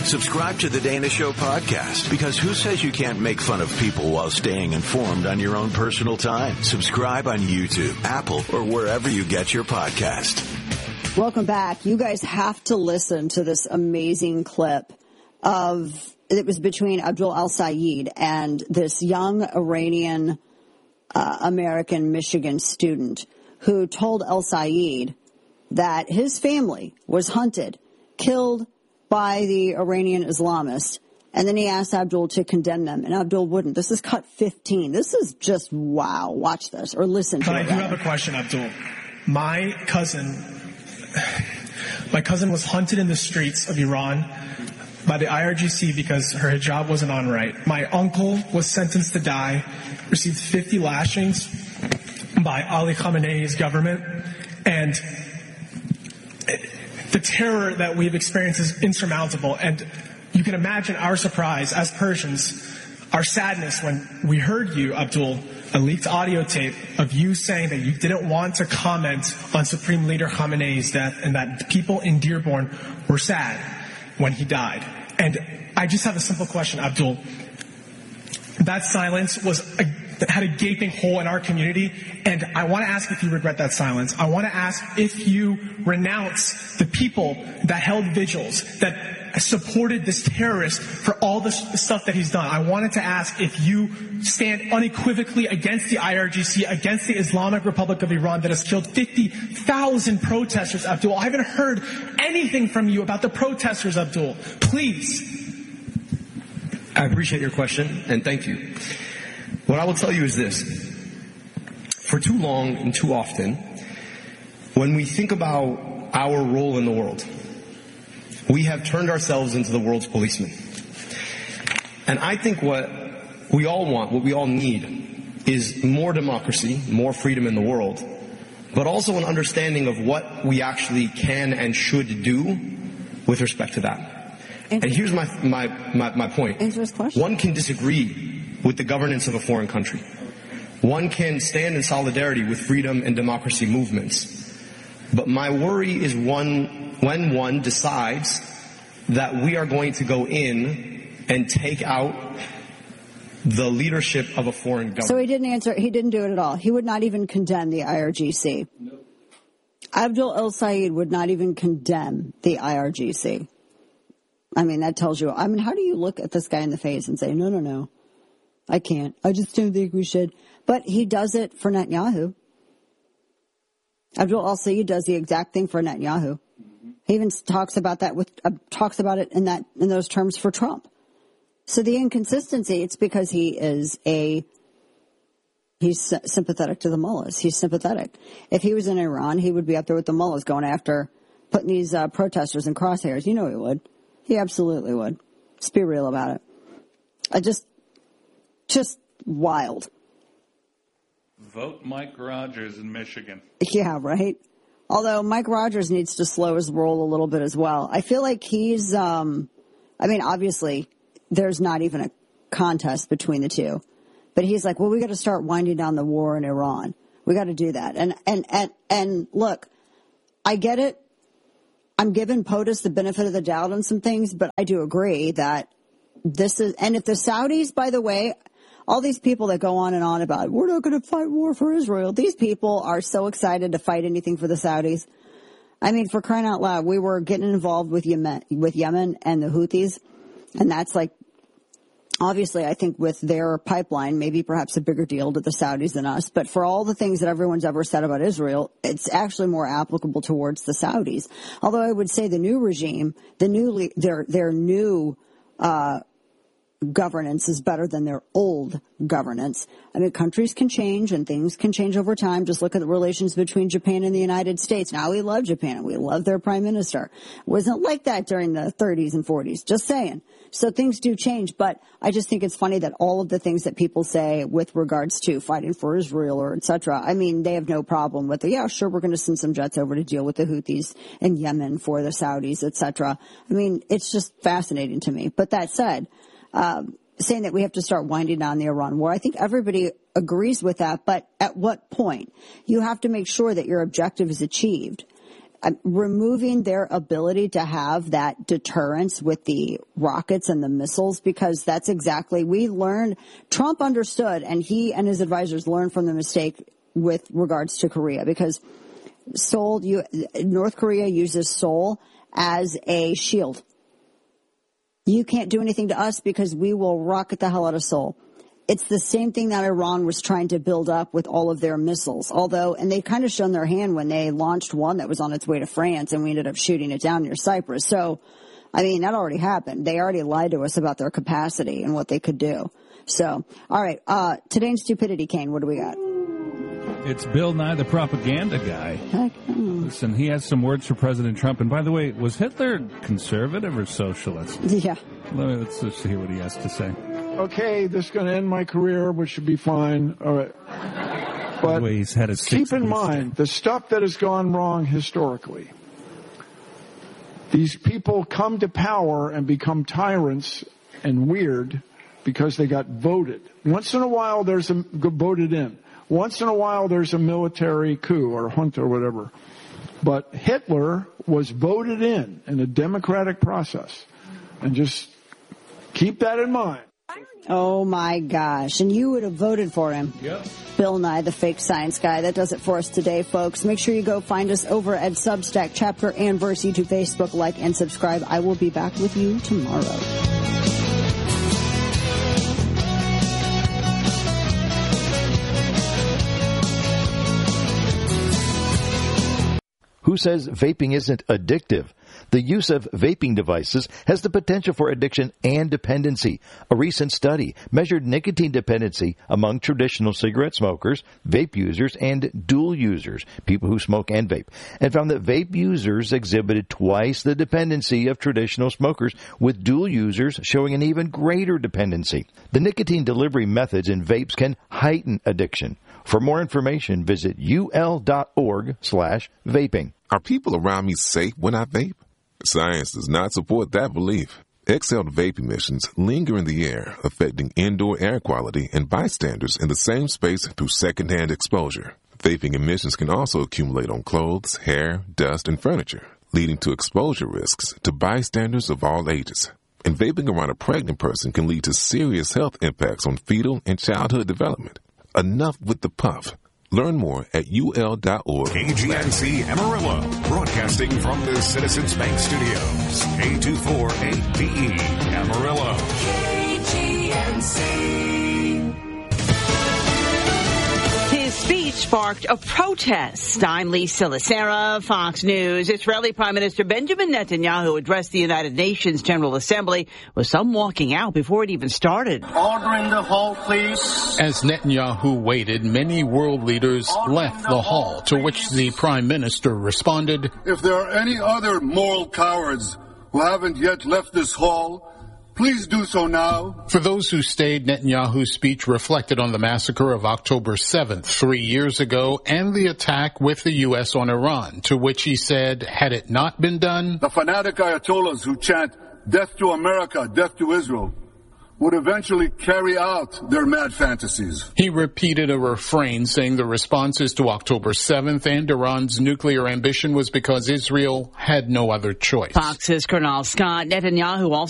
Subscribe to The Dana Show podcast, because who says you can't make fun of people while staying informed on your own personal time? Subscribe on YouTube, Apple, or wherever you get your podcast. Welcome back. You guys have to listen to this amazing clip it was between Abdul El-Sayed and this young Iranian American Michigan student who told El-Sayed that his family was hunted, killed by the Iranian Islamists, and then he asked Abdul to condemn them, and Abdul wouldn't. This is cut 15. This is just wow. Watch this, or listen to it. But I do have a question, Abdul. My cousin was hunted in the streets of Iran by the IRGC because her hijab wasn't on right. My uncle was sentenced to die, received 50 lashings by Ali Khamenei's government, and the terror that we've experienced is insurmountable. And you can imagine our surprise as Persians, our sadness when we heard you, Abdul, a leaked audio tape of you saying that you didn't want to comment on Supreme Leader Khamenei's death and that people in Dearborn were sad when he died. And I just have a simple question, Abdul. That silence had a gaping hole in our community, and I want to ask if you regret that silence. I want to ask if you renounce the people that held vigils, that supported this terrorist for all the stuff that he's done. I wanted to ask if you stand unequivocally against the IRGC, against the Islamic Republic of Iran that has killed 50,000 protesters, Abdul. I haven't heard anything from you about the protesters, Abdul. Please. I appreciate your question, and thank you. What I will tell you is this. For too long and too often, when we think about our role in the world, we have turned ourselves into the world's policemen. And I think what we all want, what we all need, is more democracy, more freedom in the world, but also an understanding of what we actually can and should do with respect to that. And here's my point. Answer his question. One can disagree with the governance of a foreign country. One can stand in solidarity with freedom and democracy movements. But my worry is when one decides that we are going to go in and take out the leadership of a foreign government. So he didn't answer. He didn't do it at all. He would not even condemn the IRGC. No. Abdul El-Sayed would not even condemn the IRGC. I mean, that tells you, how do you look at this guy in the face and say, no, I can't. I just don't think we should. But he does it for Netanyahu. Abdul El-Sayed does the exact thing for Netanyahu. Mm-hmm. He even talks about that talks about it in those terms for Trump. So the inconsistency, it's because he's sympathetic to the mullahs. He's sympathetic. If he was in Iran, he would be up there with the mullahs going after putting these protesters in crosshairs. You know he would. He absolutely would. Let's be real about it. Just wild. Vote Mike Rogers in Michigan. Yeah, right. Although Mike Rogers needs to slow his roll a little bit as well. I feel like he's, obviously there's not even a contest between the two. But he's like, well, we got to start winding down the war in Iran. We got to do that. And look, I get it. I'm giving POTUS the benefit of the doubt on some things, but I do agree that this is, and if the Saudis, by the way, all these people that go on and on about, we're not going to fight war for Israel. These people are so excited to fight anything for the Saudis. I mean, for crying out loud, we were getting involved with Yemen and the Houthis. And that's like, obviously, I think with their pipeline, maybe perhaps a bigger deal to the Saudis than us. But for all the things that everyone's ever said about Israel, it's actually more applicable towards the Saudis. Although I would say the new regime, their new governance is better than their old governance. I mean, countries can change and things can change over time. Just look at the relations between Japan and the United States. Now we love Japan and we love their prime minister. It wasn't like that during the 30s and 40s. Just saying. So things do change, but I just think it's funny that all of the things that people say with regards to fighting for Israel or et cetera, I mean, they have no problem with it. Yeah, sure, we're going to send some jets over to deal with the Houthis in Yemen for the Saudis, et cetera. I mean, it's just fascinating to me. But that said, saying that we have to start winding down the Iran war, I think everybody agrees with that. But at what point? You have to make sure that your objective is achieved. removing their ability to have that deterrence with the rockets and the missiles, because that's exactly, we learned, Trump understood, and he and his advisors learned from the mistake with regards to Korea, because North Korea uses Seoul as a shield. You can't do anything to us because we will rocket the hell out of Seoul. It's the same thing that Iran was trying to build up with all of their missiles. And they kind of shown their hand when they launched one that was on its way to France, and we ended up shooting it down near Cyprus. So, I mean, that already happened. They already lied to us about their capacity and what they could do. So, all right, today in Stupidity, Kane, what do we got? It's Bill Nye, the propaganda guy. Listen, he has some words for President Trump. And by the way, was Hitler conservative or socialist? Yeah. Let's just hear what he has to say. Okay, this is going to end my career, which should be fine. All right. But he's had his keep in mind the stuff that has gone wrong historically. These people come to power and become tyrants and weird because they got voted. Once in a while, there's voted in. Once in a while, there's a military coup or junta or whatever. But Hitler was voted in a democratic process. And just keep that in mind. Oh, my gosh. And you would have voted for him. Yep. Bill Nye, the fake science guy. That does it for us today, folks. Make sure you go find us over at Substack, Chapter and Verse, YouTube, Facebook, like, and subscribe. I will be back with you tomorrow. Who says vaping isn't addictive? The use of vaping devices has the potential for addiction and dependency. A recent study measured nicotine dependency among traditional cigarette smokers, vape users, and dual users, people who smoke and vape, and found that vape users exhibited twice the dependency of traditional smokers, with dual users showing an even greater dependency. The nicotine delivery methods in vapes can heighten addiction. For more information, visit ul.org/vaping. Are people around me safe when I vape? Science does not support that belief. Exhaled vape emissions linger in the air, affecting indoor air quality and bystanders in the same space through secondhand exposure. Vaping emissions can also accumulate on clothes, hair, dust, and furniture, leading to exposure risks to bystanders of all ages. And vaping around a pregnant person can lead to serious health impacts on fetal and childhood development. Enough with the puff. Learn more at ul.org. KGNC Amarillo, broadcasting from the Citizens Bank Studios. A248BE Amarillo. KGNC. His speech sparked a protest. I'm Lisa Lacera, Fox News. Israeli Prime Minister Benjamin Netanyahu addressed the United Nations General Assembly with some walking out before it even started. Order in the hall, please. As Netanyahu waited, many world leaders left the hall, to which the Prime Minister responded, "If there are any other moral cowards who haven't yet left this hall, please do so now." For those who stayed, Netanyahu's speech reflected on the massacre of October 7th, 3 years ago, and the attack with the U.S. on Iran, to which he said, had it not been done, the fanatic Ayatollahs who chant, "Death to America, death to Israel," would eventually carry out their mad fantasies. He repeated a refrain saying the responses to October 7th and Iran's nuclear ambition was because Israel had no other choice. Fox's Colonel Scott. Netanyahu also